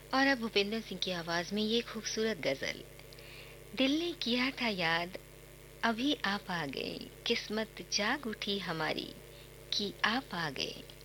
और अब भूपेंद्र सिंह की आवाज में ये खूबसूरत गजल। दिल ने किया था याद, अभी आप आ गए, किस्मत जाग उठी हमारी कि आप आ गए।